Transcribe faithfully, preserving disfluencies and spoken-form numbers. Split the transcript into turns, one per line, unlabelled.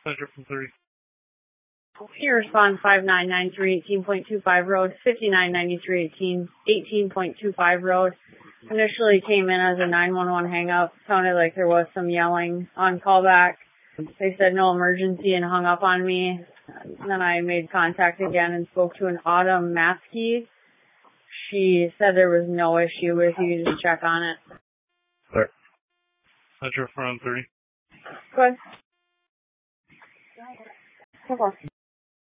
Center from thirty.
Here responds five nine nine three, eighteen point two five road, fifty-nine ninety-three, eighteen, eighteen point two five road. Initially came in as a nine one one hang-up. Sounded like there was some yelling on callback. They said no emergency and hung up on me. Then I made contact again and spoke to an Autumn Maskey. She said there was no issue, but if you could just check on it.
Sir. Center from thirty.
Good. No problem.